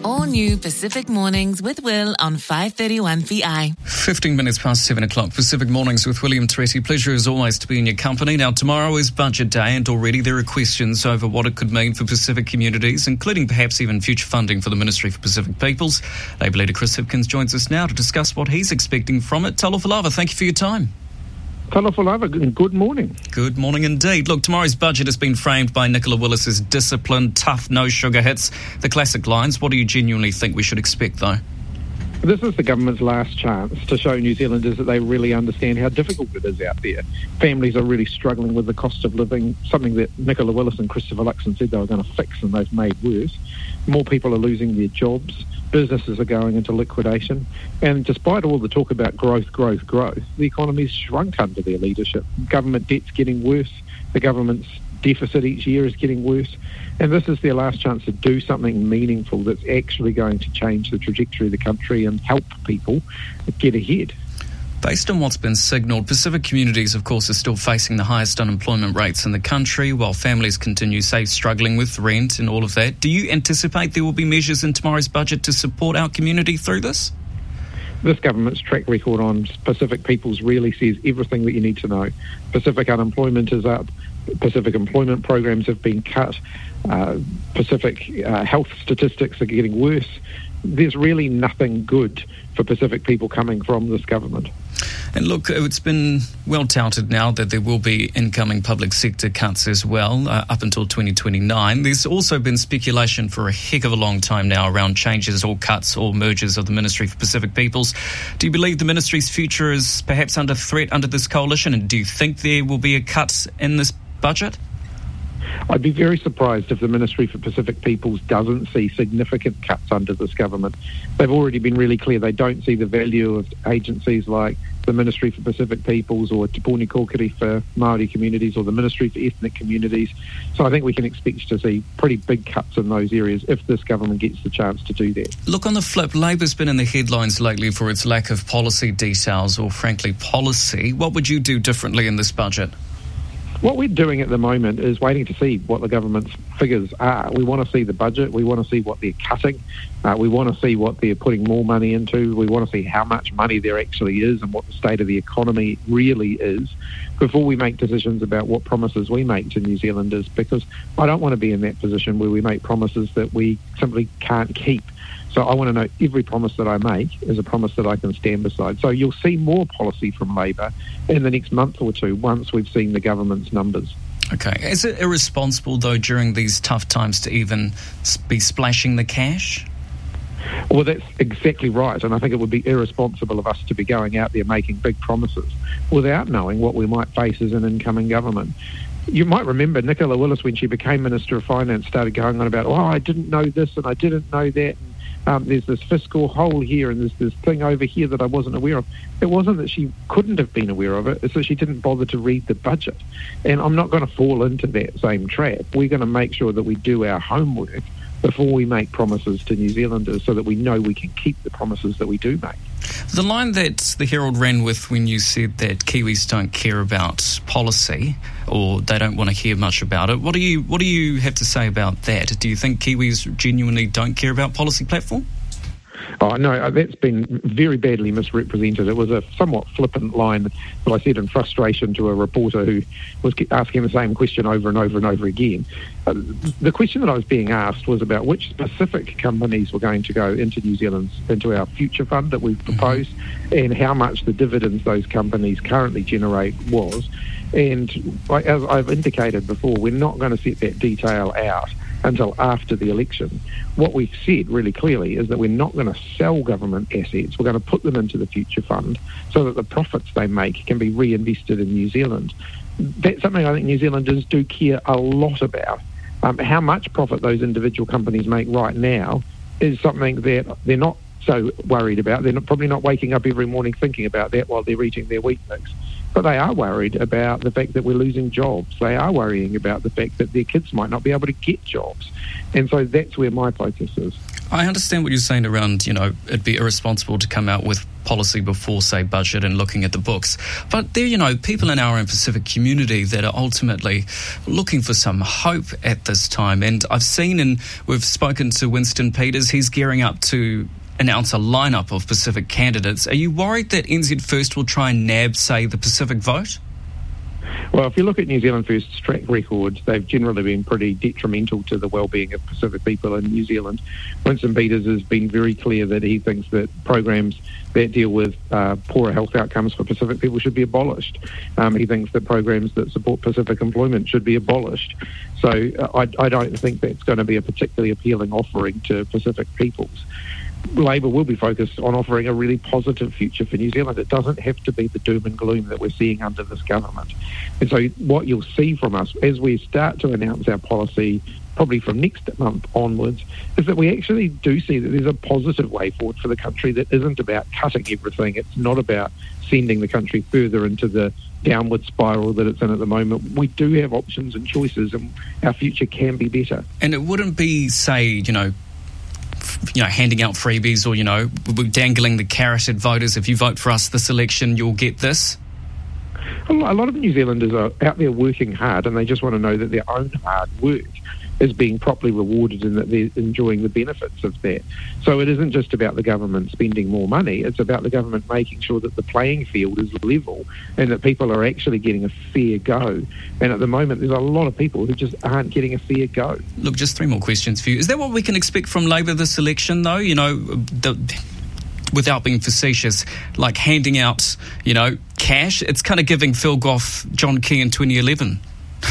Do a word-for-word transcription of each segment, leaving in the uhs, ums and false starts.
All new Pacific Mornings with Will on five thirty-one P I. fifteen minutes past seven o'clock, Pacific Mornings with William Tretti. Pleasure as always to be in your company. Now, tomorrow is budget day, and already there are questions over what it could mean for Pacific communities, including perhaps even future funding for the Ministry for Pacific Peoples. Labour leader Chris Hipkins joins us now to discuss what he's expecting from it. Talofa lava, thank you for your time. Talofa lava, good morning. Good morning indeed. Look, tomorrow's budget has been framed by Nicola Willis as disciplined, tough, no sugar hits, the classic lines. What do you genuinely think we should expect, though? This is the government's last chance to show New Zealanders that they really understand how difficult it is out there. Families are really struggling with the cost of living, something that Nicola Willis and Christopher Luxon said they were going to fix, and they've made worse. More people are losing their jobs. Businesses are going into liquidation. And despite all the talk about growth, growth, growth, the economy's shrunk under their leadership. Government debt's getting worse. The government's deficit each year is getting worse. And this is their last chance to do something meaningful that's actually going to change the trajectory of the country and help people get ahead. Based on what's been signalled, Pacific communities, of course, are still facing the highest unemployment rates in the country, while families continue, say, struggling with rent and all of that. Do you anticipate there will be measures in tomorrow's budget to support our community through this? This government's track record on Pacific peoples really says everything that you need to know. Pacific unemployment is up. Pacific employment programs have been cut. Uh, Pacific uh, health statistics are getting worse. There's really nothing good for Pacific people coming from this government. And look, it's been well touted now that there will be incoming public sector cuts as well, uh, up until twenty twenty-nine. There's also been speculation for a heck of a long time now around changes or cuts or mergers of the Ministry for Pacific Peoples. Do you believe the ministry's future is perhaps under threat under this coalition, and do you think there will be a cut in this budget? I'd be very surprised if the Ministry for Pacific Peoples doesn't see significant cuts under this government. They've already been really clear they don't see the value of agencies like the Ministry for Pacific Peoples or Te Puni Kōkiri for Māori communities or the Ministry for Ethnic Communities. So I think we can expect to see pretty big cuts in those areas if this government gets the chance to do that. Look, on the flip, Labour's been in the headlines lately for its lack of policy details or, frankly, policy. What would you do differently in this budget? What we're doing at the moment is waiting to see what the government's figures are. We want to see the budget. We want to see what they're cutting. Uh, we want to see what they're putting more money into. We want to see how much money there actually is and what the state of the economy really is before we make decisions about what promises we make to New Zealanders, because I don't want to be in that position where we make promises that we simply can't keep. So I want to know every promise that I make is a promise that I can stand beside. So you'll see more policy from Labour in the next month or two once we've seen the government's numbers. Okay. Is it irresponsible, though, during these tough times to even be splashing the cash? Well, that's exactly right. And I think it would be irresponsible of us to be going out there making big promises without knowing what we might face as an incoming government. You might remember Nicola Willis, when she became Minister of Finance, started going on about, oh, I didn't know this and I didn't know that. Um, there's this fiscal hole here and there's this thing over here that I wasn't aware of. It wasn't that she couldn't have been aware of it, it's that she didn't bother to read the budget. And I'm not going to fall into that same trap. We're going to make sure that we do our homework before we make promises to New Zealanders so that we know we can keep the promises that we do make. The line that the Herald ran with when you said that Kiwis don't care about policy or they don't want to hear much about it, what do you what do you have to say about that? Do you think Kiwis genuinely don't care about policy platform? Oh, no, that's been very badly misrepresented. It was a somewhat flippant line that I said in frustration to a reporter who was asking the same question over and over and over again. Uh, the question that I was being asked was about which specific companies were going to go into New Zealand's, into our future fund that we've proposed, and how much the dividends those companies currently generate was. And as I've indicated before, we're not going to set that detail out until after the election. What we've said really clearly is that we're not going to sell government assets. We're going to put them into the future fund so that the profits they make can be reinvested in New Zealand. That's something I think New Zealanders do care a lot about. Um, how much profit those individual companies make right now is something that they're not so worried about. They're not, probably not waking up every morning thinking about that while they're eating their Weetabix. But they are worried about the fact that we're losing jobs. They are worrying about the fact that their kids might not be able to get jobs. And so that's where my focus is. I understand what you're saying around, you know, it'd be irresponsible to come out with policy before, say, budget and looking at the books. But there, you know, people in our own Pacific community that are ultimately looking for some hope at this time. And I've seen, and we've spoken to Winston Peters, he's gearing up to announce a lineup of Pacific candidates. Are you worried that N Z First will try and nab, say, the Pacific vote? Well, if you look at New Zealand First's track record, they've generally been pretty detrimental to the well-being of Pacific people in New Zealand. Winston Peters has been very clear that he thinks that programs that deal with uh, poorer health outcomes for Pacific people should be abolished. Um, he thinks that programs that support Pacific employment should be abolished. So uh, I, I don't think that's going to be a particularly appealing offering to Pacific peoples. Labor will be focused on offering a really positive future for New Zealand. It doesn't have to be the doom and gloom that we're seeing under this government. And so what you'll see from us as we start to announce our policy, probably from next month onwards, is that we actually do see that there's a positive way forward for the country that isn't about cutting everything. It's not about sending the country further into the downward spiral that it's in at the moment. We do have options and choices, and our future can be better. And it wouldn't be, say, you know, you know, handing out freebies or, you know, dangling the carrot at voters. If you vote for us this election, you'll get this. A lot of New Zealanders are out there working hard, and they just want to know that their own hard work is being properly rewarded and that they're enjoying the benefits of that. So it isn't just about the government spending more money, it's about the government making sure that the playing field is level and that people are actually getting a fair go. And at the moment, there's a lot of people who just aren't getting a fair go. Look, just three more questions for you. Is that what we can expect from Labor this election, though? You know, the, without being facetious, like handing out, you know, cash? It's kind of giving Phil Goff John Key in twenty eleven.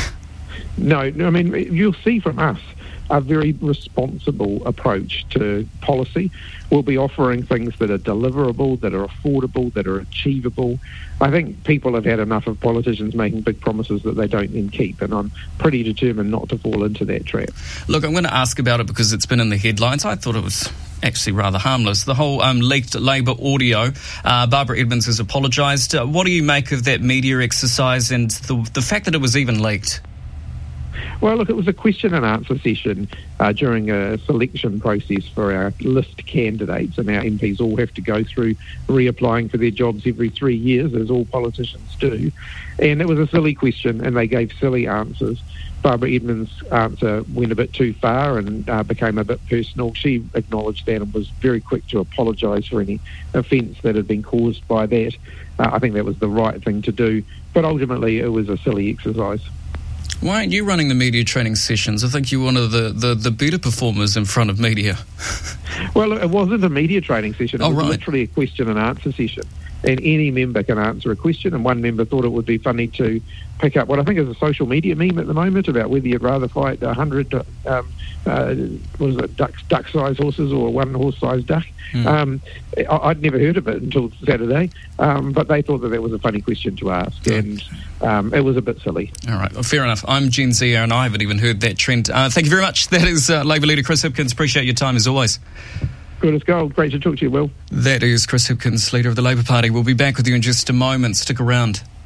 No, I mean, you'll see from us a very responsible approach to policy. We'll be offering things that are deliverable, that are affordable, that are achievable. I think people have had enough of politicians making big promises that they don't then keep, and I'm pretty determined not to fall into that trap. Look, I'm going to ask about it because it's been in the headlines. I thought it was actually rather harmless. The whole um, leaked Labor audio, uh, Barbara Edmonds has apologised. Uh, what do you make of that media exercise and the, the fact that it was even leaked? Well, look, it was a question and answer session uh, during a selection process for our list candidates, and our M Ps all have to go through reapplying for their jobs every three years, as all politicians do. And it was a silly question, and they gave silly answers. Barbara Edmonds' answer went a bit too far and uh, became a bit personal. She acknowledged that and was very quick to apologise for any offence that had been caused by that. Uh, I think that was the right thing to do, but ultimately it was a silly exercise. Why aren't you running the media training sessions? I think you're one of the, the, the better performers in front of media. Well, it wasn't a media training session. It oh, was right. literally a question and answer session. And any member can answer a question, and one member thought it would be funny to pick up what I think is a social media meme at the moment about whether you'd rather fight a hundred, um, uh, what is it, duck, duck-sized horses or a one-horse-sized duck. Mm. Um, I, I'd never heard of it until Saturday, um, but they thought that that was a funny question to ask, and um, it was a bit silly. All right, well, fair enough. I'm Gen Z, and I haven't even heard that trend. Uh, thank you very much. That is uh, Labor leader Chris Hipkins. Appreciate your time as always. Good as gold. Great to talk to you, Will. That is Chris Hipkins, leader of the Labor Party. We'll be back with you in just a moment. Stick around.